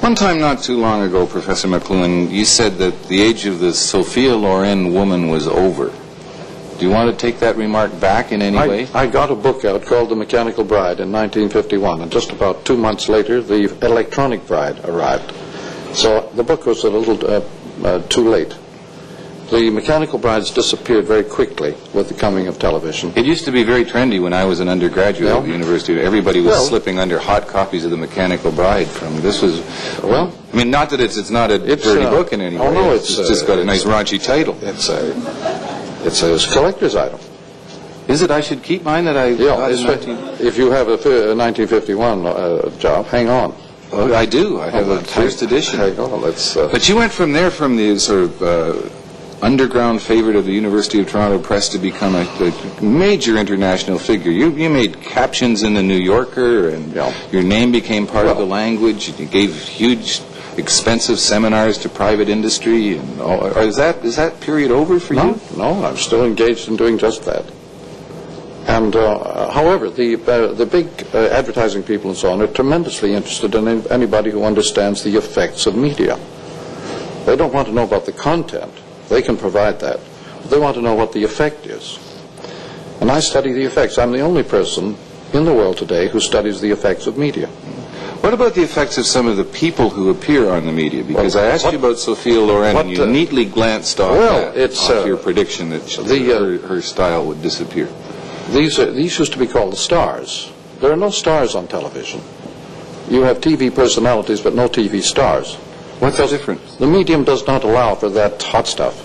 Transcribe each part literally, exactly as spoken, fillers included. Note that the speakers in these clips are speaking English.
One time not too long ago, Professor McLuhan, you said that the age of the Sophia Loren woman was over. Do you want to take that remark back in any I, way? I got a book out called The Mechanical Bride in nineteen fifty-one, and just about two months later, The Electronic Bride arrived. So the book was a little uh, uh, too late. The Mechanical Brides disappeared very quickly with the coming of television. It used to be very trendy when I was an undergraduate well, at the university. Everybody was well, slipping under hot copies of The Mechanical Bride from, this was, well, I mean, not that it's, it's not a it's, dirty uh, book in any way. Oh, no, it's, it's, it's just uh, got a nice raunchy title. It's a, it's a collector's item. Is it? I should keep mine that I Yeah, got in nineteen... nineteen... if you have a, a nineteen fifty-one uh, job, hang on. Oh, I do. I have oh, a first edition. Hang on, let's... Uh, But you went from there, from the sort of uh, underground favorite of the University of Toronto Press to become a, a major international figure. You, you made captions in the New Yorker, and yeah. your name became part well, of the language. You gave huge, expensive seminars to private industry. And all. Is that is that period over for no, you? No, I'm still engaged in doing just that. And, uh, however, the uh, the big uh, advertising people and so on are tremendously interested in any, anybody who understands the effects of media. They don't want to know about the content. They can provide that. But they want to know what the effect is. And I study the effects. I'm the only person in the world today who studies the effects of media. What about the effects of some of the people who appear on the media? Because well, I asked what, you about Sophia Loren, what, and you uh, neatly glanced off, well, that, it's, off uh, your prediction that she, the, uh, her, her style would disappear. These, are, these used to be called the stars. There are no stars on television. You have T V personalities, but no T V stars. What's the difference? The medium does not allow for that hot stuff.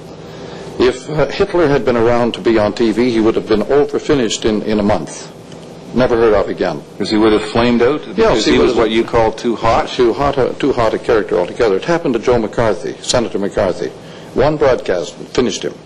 If uh, Hitler had been around to be on T V, he would have been over-finished in, in a month. Never heard of again. Because he would have flamed out? Because yes, he, he was what you call too hot? Too hot, uh, too hot a character altogether. It happened to Joe McCarthy, Senator McCarthy. One broadcast finished him.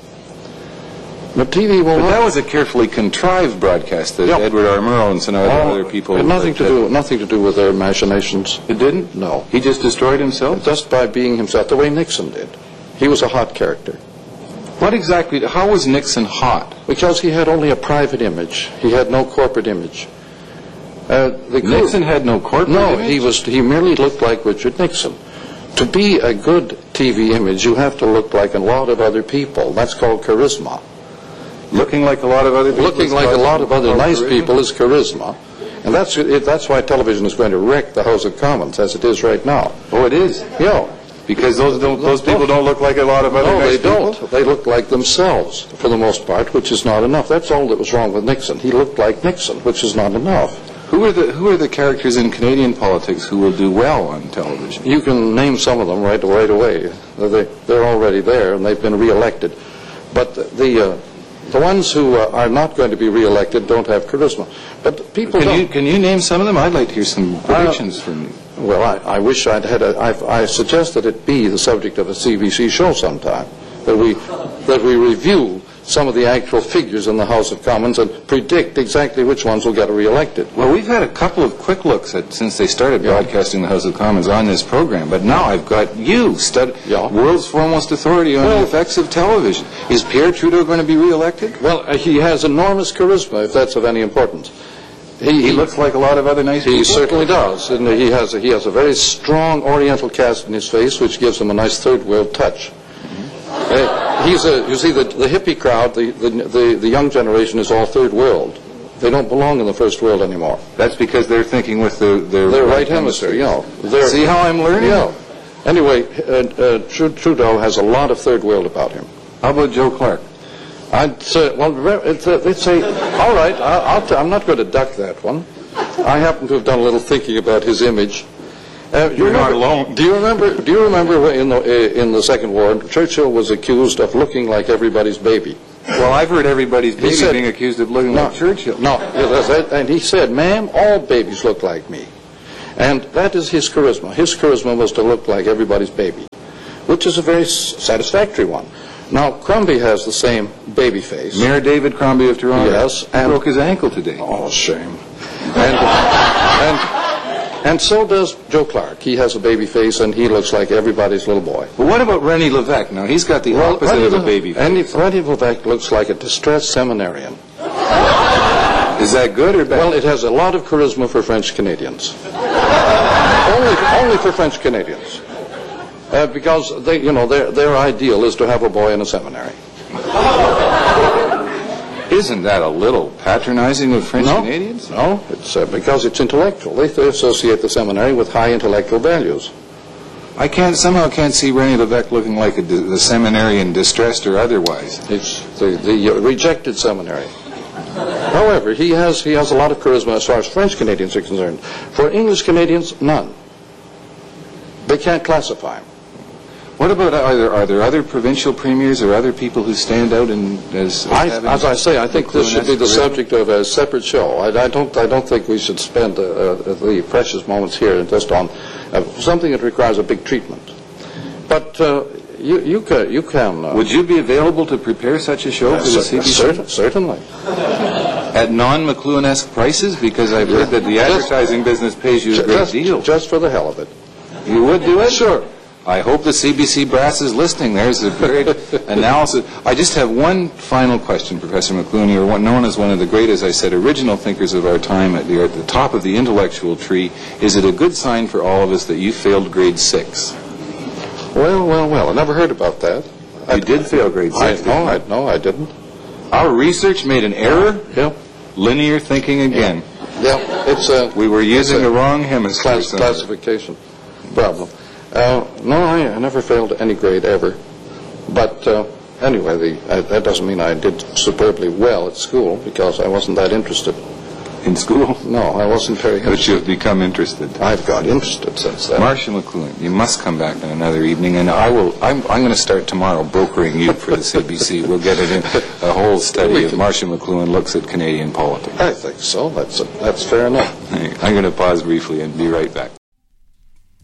But T V will But not... that was a carefully contrived broadcast that yep. Edward R. Murrow and oh, other people... It had nothing that, to do, nothing to do with their machinations. It didn't? No. He just destroyed himself? Just by being himself, the way Nixon did. He was a hot character. What exactly... How was Nixon hot? Because he had only a private image. He had no corporate image. Uh, the Nixon had no corporate no, image? No, he was. He merely looked like Richard Nixon. To be a good T V image, you have to look like a lot of other people. That's called charisma. Looking like a lot of other people? Looking like a lot of other nice charisma? people is charisma. And that's it, that's why television is going to wreck the House of Commons, as it is right now. Oh, it is? Yeah. Because those don't, those people don't look like a lot of other no, nice they people? don't. They look like themselves, for the most part, which is not enough. That's all that was wrong with Nixon. He looked like Nixon, which is not enough. Who are the who are the characters in Canadian politics who will do well on television? You can name some of them right right away. They they're already there and they've been re-elected. But the uh, the ones who uh, are not going to be re-elected don't have charisma. But people can don't. you can you name some of them? I'd like to hear some predictions uh, from you. Well, I, I wish I'd had a. I, I suggest that it be the subject of a C B C show sometime. That we that we review some of the actual figures in the House of Commons and predict exactly which ones will get re-elected. Well, we've had a couple of quick looks at, since they started yeah. broadcasting the House of Commons on this program, but now I've got you, stud- yeah. world's foremost authority on well, the effects of television. Is Pierre Trudeau going to be re-elected? Well, uh, he has enormous charisma, if that's of any importance. He, he looks like a lot of other nice he people. He certainly does. And he has, a, he has a very strong Oriental cast in his face, which gives him a nice third world touch. Uh, he's a, you see, the, the hippie crowd, the, the, the, the young generation is all third world. They don't belong in the first world anymore. That's because they're thinking with their, their, their right, right hemisphere, you know. See how I'm learning? Yeah. Anyway, uh, uh, Trudeau has a lot of third world about him. How about Joe Clark? I'd say, well, it's, uh, they'd say, all right, I'll, I'll t- I'm not going to duck that one. I happen to have done a little thinking about his image. Uh, You're remember, not alone. Do you remember? Do you remember in the uh, in the Second War, Churchill was accused of looking like everybody's baby? Well, I've heard everybody's baby said, being accused of looking no, like Churchill. No, and he said, "Ma'am, all babies look like me," and that is his charisma. His charisma was to look like everybody's baby, which is a very satisfactory one. Now, Crombie has the same baby face. Mayor David Crombie of Toronto. Yes, and broke his ankle today. Oh, shame. And. and And so does Joe Clark. He has a baby face, and he looks like everybody's little boy. Well, what about René Lévesque? Now, he's got the well, opposite René of a baby face. René Lévesque looks like a distressed seminarian. Is that good or bad? Well, it has a lot of charisma for French Canadians. only, only for French Canadians. Uh, because they, you know, their, their ideal is to have a boy in a seminary. Isn't that a little patronizing of French No, Canadians? no, it's uh, because it's intellectual. They, they associate the seminary with high intellectual values. I can't somehow can't see René Lévesque looking like a, the seminarian, distressed or otherwise. It's the, the uh, rejected seminary. However, he has he has a lot of charisma as far as French Canadians are concerned. For English Canadians, none. They can't classify him. What about are there, are there other provincial premiers or other people who stand out in, as, as, I, having as I say, I think this should be the charisma? subject of a separate show. I, I don't I don't think we should spend uh, uh, the precious moments here just on uh, something that requires a big treatment. But uh, you you can you can. Uh, Would you be available to prepare such a show uh, for the C B C? cer- certainly. At non-McLuhan-esque prices? Because I've heard that the advertising business pays you a great Just, deal. just for the hell of it. You would do it? Sure. I hope the C B C brass is listening. There's a great analysis. I just have one final question, Professor McLuhan. You're one, known as one of the great, as I said, original thinkers of our time. At the, at the top of the intellectual tree. Is it a good sign for all of us that you failed grade six? Well, well, well. I never heard about that. You I, did fail grade I, six. no, I, no, I didn't. Our research made an error? Yeah. Linear thinking again. Yeah, yeah. It's a... We were using a the wrong hemisphere. Class, classification problem. Uh, no, I, I never failed any grade ever. But uh, anyway, the, uh, that doesn't mean I did superbly well at school because I wasn't that interested. In school? No, I wasn't very interested. But you've become interested. I've got interested since then. Marshall McLuhan, you must come back on another evening, and I will. I'm, I'm going to start tomorrow brokering you for the C B C. We'll get it in a whole study of Marshall McLuhan looks at Canadian politics. I think so. That's, a, that's fair enough. I'm going to pause briefly and be right back.